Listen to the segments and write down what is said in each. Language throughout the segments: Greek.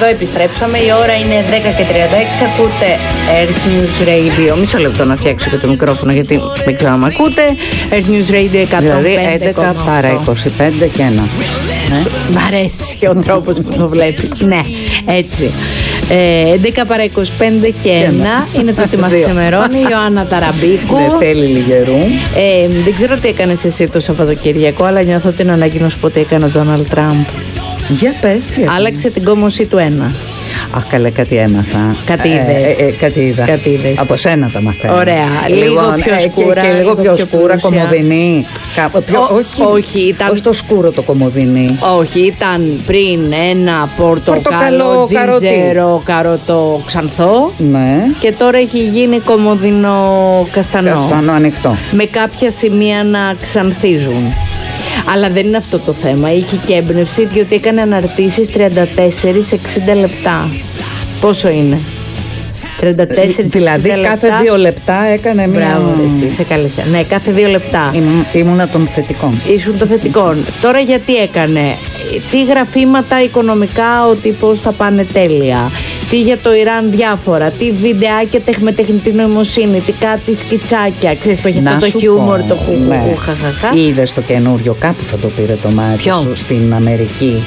εδώ επιστρέψαμε. Η ώρα είναι 10:36. Ακούτε Earth News Radio. Μισό λεπτό να φτιάξω και το μικρόφωνο, γιατί δεν ξέρω αν με ακούτε. Earth News Radio 105,8. Δηλαδή 11 παρά 25 και 1. Μ' αρέσει ο τρόπος που το βλέπεις. Ναι, έτσι. 11 παρά 25 και 1 είναι το ότι μας ξεμερώνει η Ιωάννα Ταραμπίκου. Δεν θέλει λιγερού. Δεν ξέρω τι έκανες εσύ το Σαββατοκυριακό, αλλά νιώθω την ανάγκη να σου πω τι έκανε ο Ντόναλντ Τραμπ. Για πες τι. Άλλαξε την κόμωσή του 1. Αχ, καλά, κάτι έμαθα. Κάτι είδες. Κάτι είδα. Από σένα τα μαθαίνω. Ωραία. Λίγο πιο σκούρα. Και λίγο πιο σκούρα, κομμωδινή. Όχι, το σκούρο το κομμωδινή. Όχι, ήταν πριν ένα πορτοκαλό, τζιντζέρο, καρότο ξανθό. Ναι. Και τώρα έχει γίνει κομμωδινό καστανό. Καστανό ανοιχτό. Με κάποια σημεία να ξανθίζουν. Αλλά δεν είναι αυτό το θέμα. Είχε και έμπνευση, διότι έκανε αναρτήσεις 34-60 λεπτά. Πόσο είναι? 34-60 δηλαδή λεπτά. Κάθε 2 λεπτά έκανε μία. Μπράβο, εσύ είσαι καλή. Ναι, κάθε 2 λεπτά. Ήμουνα των θετικών. Ήσουν των θετικών. Τώρα γιατί έκανε? Τι γραφήματα οικονομικά, ότι πώς θα πάνε τέλεια. Τι για το Ιράν διάφορα. Τι βιντεάκια με τεχνητή νοημοσύνη. Τι κάτι σκιτσάκια. Ξέρεις που έχει αυτό το χιούμορ, το χουχουχαχαχα. Είδες το καινούριο, κάπου θα το πήρε το μάτι σου στην Αμερική.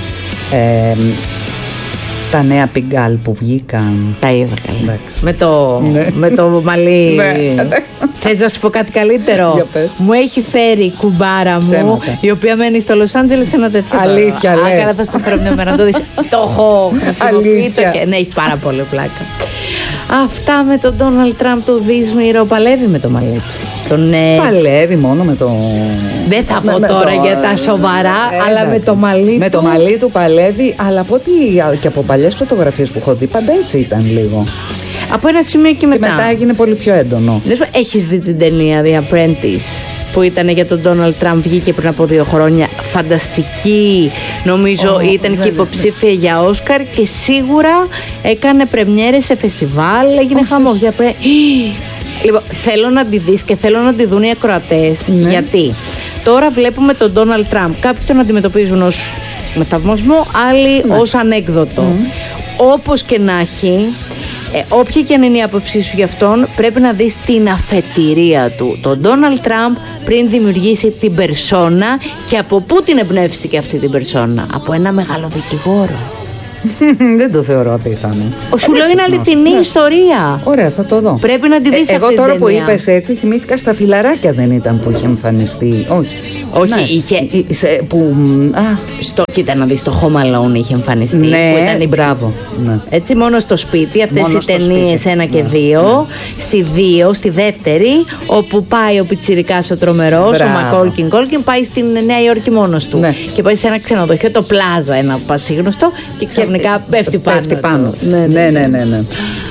Τα νέα πιγκάλ που βγήκαν. Τα είδα καλά. Με το μαλλί. Θες να σου πω κάτι καλύτερο? Μου έχει φέρει η κουμπάρα μου, η οποία μένει στο Λος Άντζελες, ένα τέτοιο. Αλήθεια, λέει. Καλά, θα στο φέρω μια μέρα να το δεις. Το έχω χρησιμοποιήσει. Ναι, έχει πάρα πολύ πλάκα. Αυτά με τον Ντόναλντ Τραμπ, το δύσμηρο. Παλεύει με το μαλλί του. Παλεύει μόνο με το. Δεν θα πω τώρα για τα σοβαρά, αλλά με το μαλλί του. Με το μαλλί του παλεύει, αλλά από ό,τι και από παλιές φωτογραφίες που έχω δει, πάντα έτσι ήταν λίγο. Από ένα σημείο και μετά. Και μετά έγινε πολύ πιο έντονο. Έχεις δει την ταινία The Apprentice που ήταν για τον Ντόναλντ Τραμπ? Βγήκε πριν από 2 χρόνια. Φανταστική. Νομίζω ήταν και υποψήφια για Όσκαρ και σίγουρα έκανε πρεμιέρες σε φεστιβάλ. Έγινε χαμός. Λοιπόν, θέλω να τη δεις και θέλω να τη δουν οι ακροατές. Γιατί τώρα βλέπουμε τον Ντόναλντ Τραμπ. Κάποιοι τον αντιμετωπίζουν ως με θαυμασμό, άλλοι ως ανέκδοτο. Όπως και να έχει, όποια και αν είναι η άποψή σου γι' αυτόν, πρέπει να δεις την αφετηρία του. Τον Ντόναλντ Τραμπ πριν δημιουργήσει την περσόνα. Και από πού την εμπνεύστηκε αυτή την περσόνα? Από ένα μεγάλο δικηγόρο. Δεν το θεωρώ απίθανο. Σου λέω είναι αληθινή ιστορία. Ωραία, θα το δω. Πρέπει να τη δεις αυτή την ταινία. Εγώ τώρα που είπες έτσι, θυμήθηκα στα φιλαράκια, δεν ήταν που είχε εμφανιστεί? Όχι, είχε. Κοίτα να δεις, το Home Alone είχε εμφανιστεί. Ναι, που ήταν μπράβο. Ναι. Έτσι, μόνο στο σπίτι, αυτές οι ταινίες 1 και 2. Στη δεύτερη, όπου πάει ο πιτσιρικάς ο τρομερός, ο Μακόλκιν Κόλκιν, πάει στην Νέα Υόρκη μόνος του. Ναι. Και πάει σε ένα ξενοδοχείο, το Πλάζα, ένα πασίγνωστο, και ξαφνικά πέφτει πάνω. Ναι.